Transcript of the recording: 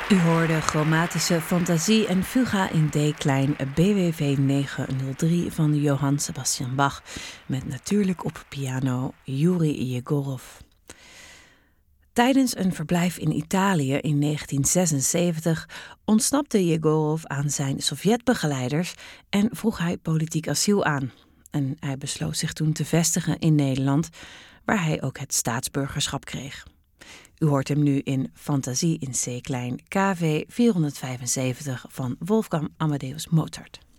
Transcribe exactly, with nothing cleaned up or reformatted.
U hoorde Chromatische Fantasie en Fuga in D-klein B W V negenhonderddrie van Johann Sebastian Bach, met natuurlijk op piano Juri Jegorov. Tijdens een verblijf in Italië in negentien zesenzeventig ontsnapte Jegorov aan zijn Sovjetbegeleiders en vroeg hij politiek asiel aan. En hij besloot zich toen te vestigen in Nederland, waar hij ook het staatsburgerschap kreeg. U hoort hem nu in Fantasie in C-klein K V vierhonderdvijfenzeventig van Wolfgang Amadeus Mozart.